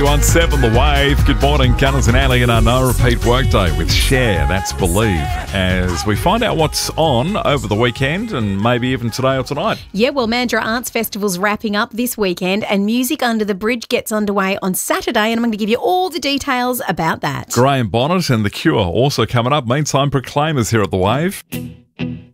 91.7 The Wave. Good morning, Gunners and Alley, and our no repeat workday with Cher. That's Believe. As we find out what's on over the weekend and maybe even today or tonight. Yeah, well, Mandurah Arts Festival's wrapping up this weekend and Music Under the Bridge gets underway on Saturday, and I'm going to give you all the details about that. Graham Bonnet and The Cure also coming up. Meantime, Proclaimers here at The Wave.